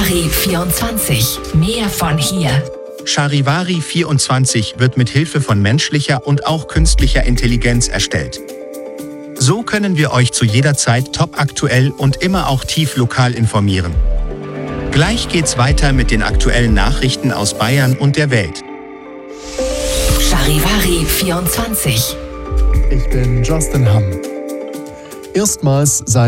Charivari 24. Mehr von hier. Charivari 24 wird mit Hilfe von menschlicher und auch künstlicher Intelligenz erstellt. So können wir euch zu jeder Zeit topaktuell und immer auch tief lokal informieren. Gleich geht's weiter mit den aktuellen Nachrichten aus Bayern und der Welt. Charivari 24. Ich bin Justin Hamm. Erstmals seit